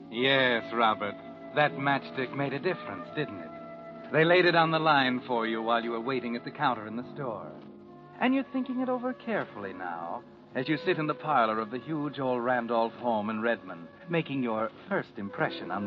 Yes, Robert. That matchstick made a difference, didn't it? They laid it on the line for you while you were waiting at the counter in the store. And you're thinking it over carefully now as you sit in the parlor of the huge old Randolph home in Redmond, making your first impression on